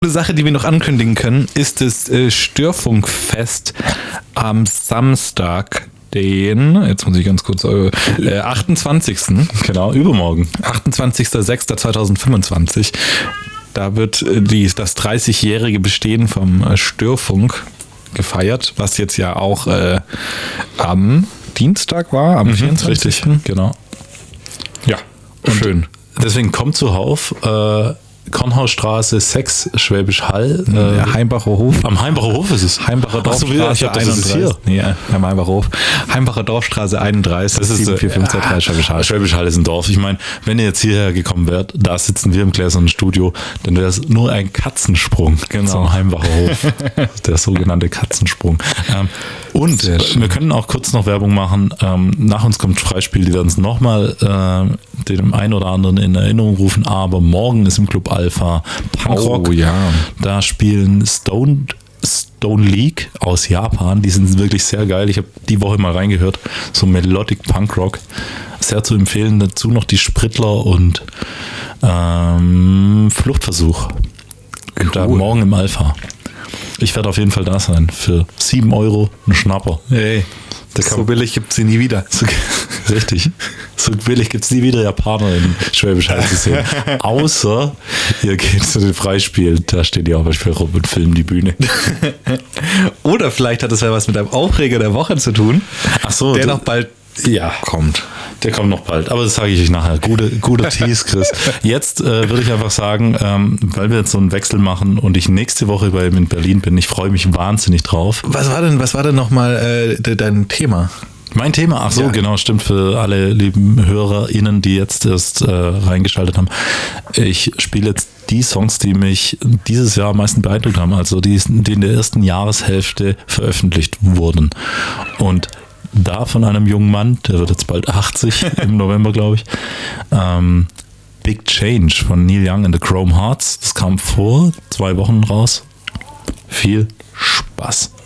Eine Sache, die wir noch ankündigen können, ist das Störfunkfest am Samstag, jetzt muss ich ganz kurz, 28. Genau, übermorgen. 28.06.2025. Da wird das 30-jährige Bestehen vom Störfunk gefeiert, was jetzt ja auch am Dienstag war, am 24. Richtig, genau. Ja, schön. Deswegen kommt zuhauf. Kornhausstraße 6, Schwäbisch Hall. Heimbacher Hof. Am Heimbacher Hof ist es. Heimbacher Dorfstraße ich hab das ist hier. Nee, am Heimbacher Hof. Heimbacher Dorfstraße 31. Das ist 74523 Schwäbisch Hall. Schwäbisch Hall ist ein Dorf. Ich meine, wenn ihr jetzt hierher gekommen wärt, da sitzen wir im gläsernen Studio, dann wäre es nur ein Katzensprung zum Heimbacher Hof. Der sogenannte Katzensprung. Und wir können auch kurz noch Werbung machen. Nach uns kommt Freispiel, die werden uns nochmal dem einen oder anderen in Erinnerung rufen. Aber morgen ist im Club Alpha Punkrock. Oh ja. Da spielen Stone League aus Japan. Die sind wirklich sehr geil. Ich habe die Woche mal reingehört. So Melodic Punkrock. Sehr zu empfehlen. Dazu noch die Sprittler und Fluchtversuch. Cool. Da morgen im Alpha. Ich werde auf jeden Fall da sein. Für 7 € ein Schnapper. Hey, so billig gibt es sie nie wieder. Richtig. So billig gibt es nie wieder Japaner in Schwäbisch Hall zu sehen. Außer ihr geht zu den Freispielen. Da steht ja auch Beispiel rum und filmen die Bühne. Oder vielleicht hat es ja was mit einem Aufreger der Woche zu tun. Ach so. Der noch bald kommt. Der kommt noch bald, aber das sage ich euch nachher. Guter Tease, Chris. Jetzt würde ich einfach sagen, weil wir jetzt so einen Wechsel machen und ich nächste Woche bei ihm in Berlin bin, ich freue mich wahnsinnig drauf. Was war denn nochmal dein Thema? Mein Thema, ach so, genau, stimmt, für alle lieben HörerInnen, die jetzt erst reingeschaltet haben. Ich spiele jetzt die Songs, die mich dieses Jahr am meisten beeindruckt haben, also die in der ersten Jahreshälfte veröffentlicht wurden. Und da von einem jungen Mann, der wird jetzt bald 80 im November, glaube ich. Big Change von Neil Young and the Chrome Hearts. Das kam vor 2 Wochen raus. Viel Spaß.